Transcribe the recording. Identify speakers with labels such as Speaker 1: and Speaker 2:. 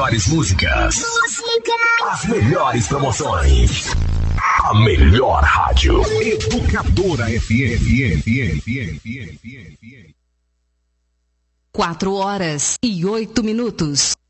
Speaker 1: melhores músicas. As melhores promoções. A melhor rádio. Educadora FM.
Speaker 2: 4 horas e 8 minutos.